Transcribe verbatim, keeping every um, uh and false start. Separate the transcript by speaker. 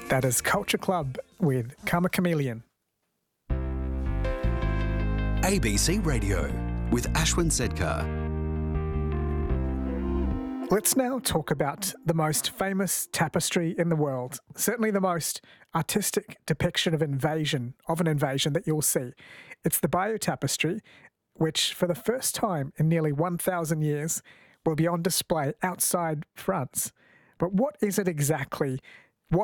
Speaker 1: That is Culture Club with Karma Chameleon.
Speaker 2: A B C Radio with Ashwin Sedkar.
Speaker 1: Let's now talk about the most famous tapestry in the world, certainly the most artistic depiction of invasion, of an invasion that you'll see. It's the Bayeux Tapestry, which for the first time in nearly one thousand years will be on display outside France. But what is it exactly